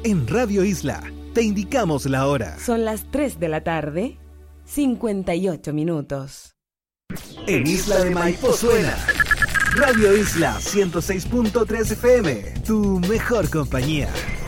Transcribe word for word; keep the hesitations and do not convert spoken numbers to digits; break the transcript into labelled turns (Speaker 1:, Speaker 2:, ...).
Speaker 1: En Radio Isla te indicamos la hora.
Speaker 2: Son las tres de la tarde, cincuenta y ocho minutos.
Speaker 1: En Isla de Maipo suena Radio Isla ciento seis punto tres F M, tu mejor compañía.